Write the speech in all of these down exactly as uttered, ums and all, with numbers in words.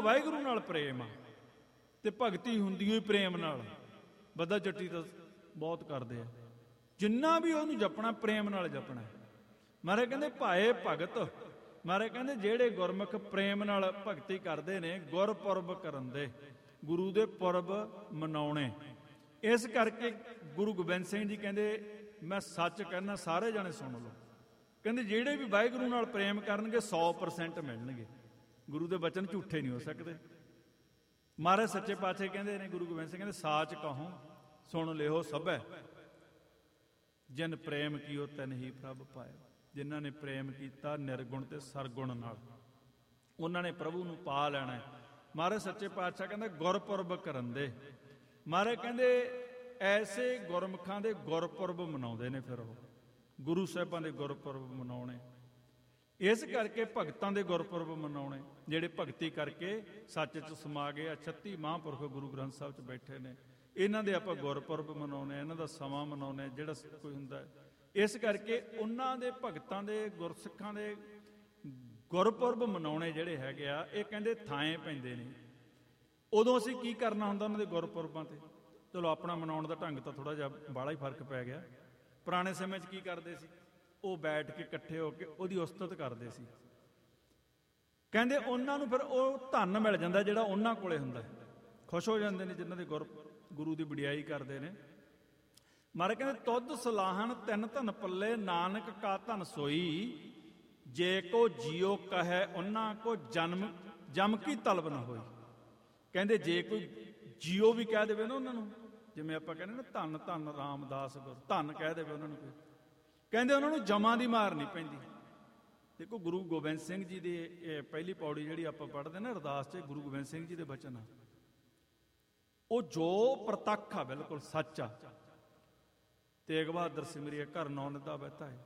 ਵਾਹਿਗੁਰੂ ਨਾਲ ਪ੍ਰੇਮ ਆ ਤੇ ਭਗਤੀ ਹੁੰਦੀ ਹੋਈ ਪ੍ਰੇਮ ਨਾਲ। ਬੱਧਾ ਚੱਟੀ ਤਾਂ ਬਹੁਤ ਕਰਦੇ ਆ, ਜਿੰਨਾ ਵੀ ਉਹਨੂੰ ਜਪਣਾ ਪ੍ਰੇਮ ਨਾਲ ਜਪਣਾ। ਮਹਾਰਾਜ ਕਹਿੰਦੇ ਭਾਏ ਭਗਤ, ਮਹਾਰਾਜ ਕਹਿੰਦੇ ਜਿਹੜੇ ਗੁਰਮੁਖ ਪ੍ਰੇਮ ਨਾਲ ਭਗਤੀ ਕਰਦੇ ਨੇ, ਗੁਰਪੁਰਬ ਕਰਨ ਦੇ, ਗੁਰੂ ਦੇ ਪੁਰਬ ਮਨਾਉਣੇ। ਇਸ ਕਰਕੇ ਗੁਰੂ ਗੋਬਿੰਦ ਸਿੰਘ ਜੀ ਕਹਿੰਦੇ, ਮੈਂ ਸੱਚ ਕਹਿਣਾ, ਸਾਰੇ ਜਾਣੇ ਸੁਣ ਲਓ, ਕਹਿੰਦੇ ਜਿਹੜੇ ਵੀ ਵਾਹਿਗੁਰੂ ਨਾਲ ਪ੍ਰੇਮ ਕਰਨਗੇ ਸੌ ਪਰਸੈਂਟ ਮਿਲਣਗੇ। ਗੁਰੂ ਦੇ ਬਚਨ ਝੂਠੇ ਨਹੀਂ ਹੋ ਸਕਦੇ। ਮਹਾਰਾਜ ਸੱਚੇ ਪਾਤਸ਼ਾਹ ਕਹਿੰਦੇ ਨੇ, ਗੁਰੂ ਗੋਬਿੰਦ ਸਿੰਘ ਕਹਿੰਦੇ, ਸਾਚ ਕਹੋ ਸੁਣ ਲਿਓ ਸਭੈ, ਜਿਨ ਪ੍ਰੇਮ ਕੀਓ ਤਿਨ ਹੀ ਪ੍ਰਭ ਪਾਇਆ। ਜਿਨ੍ਹਾਂ ਨੇ ਪ੍ਰੇਮ ਕੀਤਾ ਨਿਰਗੁਣ ਤੇ ਸਰਗੁਣ ਨਾਲ, ਉਹਨਾਂ ਨੇ ਪ੍ਰਭੂ ਨੂੰ ਪਾ ਲੈਣਾ। ਮਹਾਰਾਜ ਸੱਚੇ ਪਾਤਸ਼ਾਹ ਕਹਿੰਦੇ ਗੁਰਪੁਰਬ ਕਰਨ ਦੇ। ਮਹਾਰਾਜ ਕਹਿੰਦੇ ਐਸੇ ਗੁਰਮੁਖਾਂ ਦੇ ਗੁਰਪੁਰਬ ਮਨਾਉਂਦੇ ਨੇ, ਫਿਰ ਉਹ ਗੁਰੂ ਸਾਹਿਬਾਂ ਦੇ ਗੁਰਪੁਰਬ ਮਨਾਉਣੇ। ਇਸ ਕਰਕੇ ਭਗਤਾਂ ਦੇ ਗੁਰਪੁਰਬ ਮਨਾਉਣੇ, ਜਿਹੜੇ ਭਗਤੀ ਕਰਕੇ ਸੱਚ 'ਚ ਸਮਾ ਗਏ। ਛੱਤੀ ਮਹਾਂਪੁਰਖ ਗੁਰੂ ਗ੍ਰੰਥ ਸਾਹਿਬ 'ਚ ਬੈਠੇ ਨੇ, ਇਹਨਾਂ ਦੇ ਆਪਾਂ ਗੁਰਪੁਰਬ ਮਨਾਉਣੇ, ਇਹਨਾਂ ਦਾ ਸਮਾਂ ਮਨਾਉਣੇ ਜਿਹੜਾ ਕੋਈ ਹੁੰਦਾ। ਇਸ ਕਰਕੇ ਉਹਨਾਂ ਦੇ ਭਗਤਾਂ ਦੇ ਗੁਰਸਿੱਖਾਂ ਦੇ ਗੁਰਪੁਰਬ ਮਨਾਉਣੇ ਜਿਹੜੇ ਹੈਗੇ ਆ, ਇਹ ਕਹਿੰਦੇ ਥਾਂ ਪੈਂਦੇ ਨੇ। ਉਦੋਂ ਅਸੀਂ ਕੀ ਕਰਨਾ ਹੁੰਦਾ ਉਹਨਾਂ ਦੇ ਗੁਰਪੁਰਬਾਂ ਤੇ? ਚਲੋ ਆਪਣਾ ਮਨਾਉਣ ਦਾ ਢੰਗ ਤਾਂ ਥੋੜ੍ਹਾ ਜਿਹਾ ਬਾਹਲਾ ਹੀ ਫਰਕ ਪੈ ਗਿਆ। ਪੁਰਾਣੇ ਸਮੇਂ 'ਚ ਕੀ ਕਰਦੇ ਸੀ? ਉਹ ਬੈਠ ਕੇ ਇਕੱਠੇ ਹੋ ਕੇ ਉਹਦੀ ਉਸਤਤ ਕਰਦੇ ਸੀ। ਕਹਿੰਦੇ ਉਹਨਾਂ ਨੂੰ ਫਿਰ ਉਹ ਧਨ ਮਿਲ ਜਾਂਦਾ ਜਿਹੜਾ ਉਹਨਾਂ ਕੋਲੇ ਹੁੰਦਾ, ਖੁਸ਼ ਹੋ ਜਾਂਦੇ ਨੇ ਜਿਨ੍ਹਾਂ ਦੇ ਗੁਰ ਗੁਰੂ ਦੀ ਵਡਿਆਈ ਕਰਦੇ ਨੇ। ਮਹਾਰਾਜ ਕਹਿੰਦੇ ਤੁਧ ਸਲਾਹਣ ਤਿੰਨ ਧਨ ਪੱਲੇ, ਨਾਨਕ ਕਾ ਧਨ ਸੋਈ, ਜੇ ਕੋ ਜੀਓ ਕਹੈ ਉਹਨਾਂ ਕੋ ਜਨਮ ਜਮ ਕੀ ਤਲਬ ਨਾ ਹੋਈ। ਕਹਿੰਦੇ ਜੇ ਕੋਈ ਜੀਓ ਵੀ ਕਹਿ ਦੇਵੇ ਨਾ ਉਹਨਾਂ ਨੂੰ, ਜਿਵੇਂ ਆਪਾਂ ਕਹਿੰਦੇ ਨਾ ਧੰਨ ਧੰਨ ਰਾਮਦਾਸ ਗੁਰ, ਧੰਨ ਕਹਿ ਦੇਵੇ ਉਹਨਾਂ ਨੂੰ ਕੋਈ, ਕਹਿੰਦੇ ਉਹਨਾਂ ਨੂੰ ਜਮਾਂ ਦੀ ਮਾਰ ਨਹੀਂ ਪੈਂਦੀ। ਦੇਖੋ ਗੁਰੂ ਗੋਬਿੰਦ ਸਿੰਘ ਜੀ ਦੀ ਇਹ ਪਹਿਲੀ ਪੌੜੀ ਜਿਹੜੀ ਆਪਾਂ ਪੜ੍ਹਦੇ ਨਾ ਅਰਦਾਸ 'ਚ, ਗੁਰੂ ਗੋਬਿੰਦ ਸਿੰਘ ਜੀ ਦੇ ਬਚਨ ਆ, ਉਹ ਜੋ ਪ੍ਰਤੱਖ ਆ, ਬਿਲਕੁਲ ਸੱਚ ਆ। ਤੇਗ ਬਹਾਦਰ ਸਿਮਰਿਆ ਘਰ ਨੌ ਨਿਧਾ ਬਹਿਤਾ ਹੈ।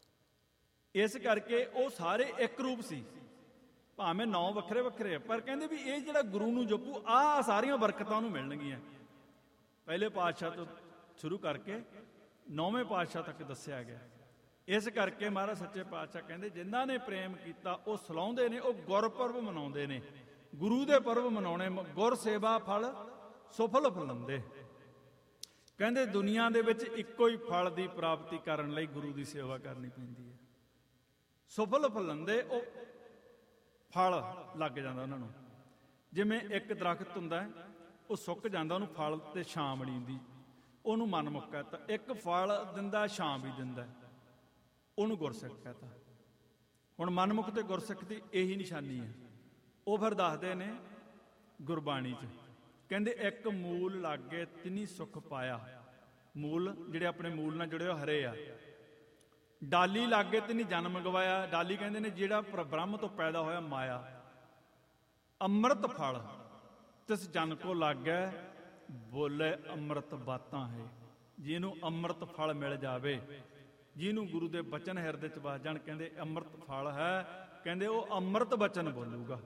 ਇਸ ਕਰਕੇ ਉਹ ਸਾਰੇ ਇੱਕ ਰੂਪ ਸੀ, ਭਾਵੇਂ ਨੌ ਵੱਖਰੇ ਵੱਖਰੇ ਆ, ਪਰ ਕਹਿੰਦੇ ਵੀ ਇਹ ਜਿਹੜਾ ਗੁਰੂ ਨੂੰ ਜਪੂ, ਆਹ ਸਾਰੀਆਂ ਬਰਕਤਾਂ ਉਹਨੂੰ ਮਿਲਣਗੀਆਂ। ਪਹਿਲੇ ਪਾਤਸ਼ਾਹ ਤੋਂ ਸ਼ੁਰੂ ਕਰਕੇ ਨੌਵੇਂ ਪਾਤਸ਼ਾਹ ਤੱਕ ਦੱਸਿਆ ਗਿਆ। ਇਸ ਕਰਕੇ ਮਹਾਰਾਜ ਸੱਚੇ ਪਾਤਸ਼ਾਹ ਕਹਿੰਦੇ ਜਿਨ੍ਹਾਂ ਨੇ ਪ੍ਰੇਮ ਕੀਤਾ ਉਹ ਸਲਾਉਂਦੇ ਨੇ, ਉਹ ਗੁਰਪੁਰਬ ਮਨਾਉਂਦੇ ਨੇ। ਗੁਰੂ ਦੇ ਪੁਰਬ ਮਨਾਉਣੇ, ਗੁਰ ਸੇਵਾ ਫਲ ਸੁਫਲ ਫਲੰਦੇ। ਕਹਿੰਦੇ ਦੁਨੀਆ ਦੇ ਵਿੱਚ ਇੱਕੋ ਹੀ ਫਲ ਦੀ ਪ੍ਰਾਪਤੀ ਕਰਨ ਲਈ ਗੁਰੂ ਦੀ ਸੇਵਾ ਕਰਨੀ ਪੈਂਦੀ ਹੈ। ਸੁਫਲ ਫਲੰਦੇ, ਉਹ ਫਲ ਲੱਗ ਜਾਂਦਾ ਉਹਨਾਂ ਨੂੰ। ਜਿਵੇਂ ਇੱਕ ਦਰਖਤ ਹੁੰਦਾ, ਉਹ ਸੁੱਕ ਜਾਂਦਾ, ਉਹਨੂੰ ਫਲ ਤੇ ਛਾਂ ਬਣੀ ਹੁੰਦੀ, ਉਹਨੂੰ ਮਨਮੁਖ ਕਹਤਾ। ਇੱਕ ਫਲ ਦਿੰਦਾ, ਛਾਂ ਵੀ ਦਿੰਦਾ, ਉਹਨੂੰ ਗੁਰਸਿੱਖ ਕਹਤਾ। ਹੁਣ ਮਨਮੁਖ ਤੇ ਗੁਰਸਿੱਖ ਦੀ ਇਹੀ ਨਿਸ਼ਾਨੀ ਹੈ। ਉਹ ਫਿਰ ਦੱਸਦੇ ਨੇ ਗੁਰਬਾਣੀ 'ਚ, ਕਹਿੰਦੇ ਇੱਕ ਮੂਲ ਲਾਗੇ ਤਿਨੀ ਸੁਖ ਪਾਇਆ। ਮੂਲ ਜਿਹੜੇ ਆਪਣੇ ਮੂਲ ਨਾਲ ਜੁੜੇ ਹੋ ਹਰੇ ਆ। ਡਾਲੀ ਲਾਗੇ ਤਿਨੀ ਜਨਮ ਗਵਾਇਆ। ਡਾਲੀ ਕਹਿੰਦੇ ਨੇ ਜਿਹੜਾ ਬ੍ਰਹਮ ਤੋਂ ਪੈਦਾ ਹੋਇਆ ਮਾਇਆ। ਅੰਮ੍ਰਿਤ ਫਲ ਤਿਸ ਜਨ ਕੋ ਲਾਗੈ, ਬੋਲੇ ਅੰਮ੍ਰਿਤ ਬਾਤਾਂ ਹੈ। ਜਿਹਨੂੰ ਅੰਮ੍ਰਿਤ ਫਲ ਮਿਲ ਜਾਵੇ, ਜਿਹਨੂੰ ਗੁਰੂ ਦੇ ਬਚਨ ਹਿਰਦੇ 'ਚ ਵਸ ਜਾਣ, ਕਹਿੰਦੇ ਅੰਮ੍ਰਿਤ ਫਲ ਹੈ, ਕਹਿੰਦੇ ਉਹ ਅੰਮ੍ਰਿਤ ਬਚਨ ਬੋਲੂਗਾ।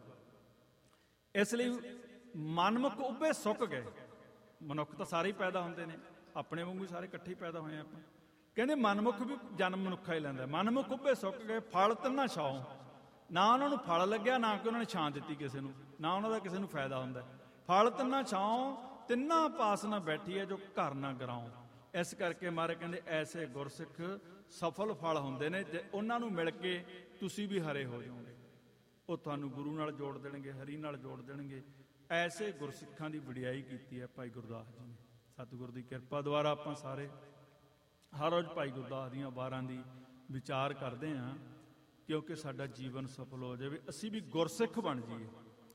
ਇਸ ਲਈ ਮਨਮੁਖ ਉੱਭੇ ਸੁੱਕ ਗਏ। ਮਨੁੱਖ ਤਾਂ ਸਾਰੇ ਹੀ ਪੈਦਾ ਹੁੰਦੇ ਨੇ, ਆਪਣੇ ਵਾਂਗੂ ਸਾਰੇ ਇਕੱਠੇ ਹੀ ਪੈਦਾ ਹੋਏ ਆਪਾਂ। ਕਹਿੰਦੇ ਮਨਮੁਖ ਵੀ ਜਨਮ ਮਨੁੱਖਾ ਹੀ ਲੈਂਦਾ। ਮਨਮੁਖ ਉੱਭੇ ਸੁੱਕ ਗਏ, ਫਲ ਤਿੰਨਾ ਛਾਉ। ਨਾ ਉਹਨਾਂ ਨੂੰ ਫਲ ਲੱਗਿਆ, ਨਾ ਕਿ ਉਹਨਾਂ ਨੇ ਛਾਂ ਦਿੱਤੀ ਕਿਸੇ ਨੂੰ, ਨਾ ਉਹਨਾਂ ਦਾ ਕਿਸੇ ਨੂੰ ਫਾਇਦਾ ਹੁੰਦਾ। ਫਲ ਤਿੰਨਾ ਛਾਉ, ਤਿੰਨਾਂ ਪਾਸ ਨਾ ਬੈਠੀ ਹੈ ਜੋ ਘਰ ਨਾ ਗਰਾਉ। ਇਸ ਕਰਕੇ ਮਹਾਰਾਜ ਕਹਿੰਦੇ ਐਸੇ ਗੁਰਸਿੱਖ ਸਫਲ ਫਲ ਹੁੰਦੇ ਨੇ, ਜੇ ਉਹਨਾਂ ਨੂੰ ਮਿਲ ਕੇ ਤੁਸੀਂ ਵੀ ਹਰੇ ਹੋ ਜਾਓਗੇ। ਉਹ ਤੁਹਾਨੂੰ ਗੁਰੂ ਨਾਲ ਜੋੜ ਦੇਣਗੇ, ਹਰੀ ਨਾਲ ਜੋੜ ਦੇਣਗੇ। ਐਸੇ ਗੁਰਸਿੱਖਾਂ ਦੀ ਵਡਿਆਈ ਕੀਤੀ ਹੈ ਭਾਈ ਗੁਰਦਾਸ ਜੀ ਨੇ। ਸਤਿਗੁਰ ਦੀ ਕਿਰਪਾ ਦੁਆਰਾ ਆਪਾਂ ਸਾਰੇ ਹਰ ਰੋਜ਼ ਭਾਈ ਗੁਰਦਾਸ ਦੀਆਂ ਵਾਰਾਂ ਦੀ ਵਿਚਾਰ ਕਰਦੇ ਹਾਂ, ਕਿਉਂਕਿ ਸਾਡਾ ਜੀਵਨ ਸਫਲ ਹੋ ਜਾਵੇ, ਅਸੀਂ ਵੀ ਗੁਰਸਿੱਖ ਬਣ ਜਾਈਏ।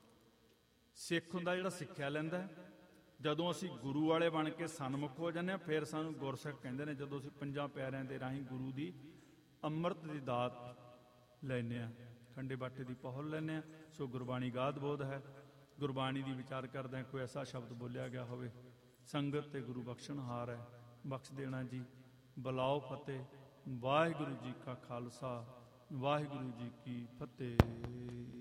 ਸਿੱਖ ਹੁੰਦਾ ਜਿਹੜਾ ਸਿੱਖਿਆ ਲੈਂਦਾ। ਜਦੋਂ ਅਸੀਂ ਗੁਰੂ ਵਾਲੇ ਬਣ ਕੇ ਸਨਮੁਖ ਹੋ ਜਾਂਦੇ ਹਾਂ, ਫਿਰ ਸਾਨੂੰ ਗੁਰਸਿੱਖ ਕਹਿੰਦੇ ਨੇ। ਜਦੋਂ ਅਸੀਂ ਪੰਜਾਂ ਪਿਆਰਿਆਂ ਦੇ ਰਾਹੀਂ ਗੁਰੂ ਦੀ ਅੰਮ੍ਰਿਤ ਦੀ ਦਾਤ ਲੈਂਦੇ ਹਾਂ, ਖੰਡੇ ਬਾਟੇ ਦੀ ਪਹੁਲ ਲੈਂਦੇ ਹਾਂ। ਸੋ ਗੁਰਬਾਣੀ ਗਾਦ ਬੋਧ ਹੈ। ਗੁਰਬਾਣੀ ਦੀ ਵਿਚਾਰ ਕਰਦਿਆਂ ਕੋਈ ਐਸਾ ਸ਼ਬਦ ਬੋਲਿਆ ਗਿਆ ਹੋਵੇ, ਸੰਗਤ ਤੇ ਗੁਰੂ ਬਖਸ਼ਣਹਾਰ ਹੈ, ਬਖਸ਼ ਦੇਣਾ ਜੀ। ਬੁਲਾਓ ਫਤਿਹ। ਵਾਹਿਗੁਰੂ ਜੀ ਕਾ ਖਾਲਸਾ, ਵਾਹਿਗੁਰੂ ਜੀ ਕੀ ਫਤਿਹ।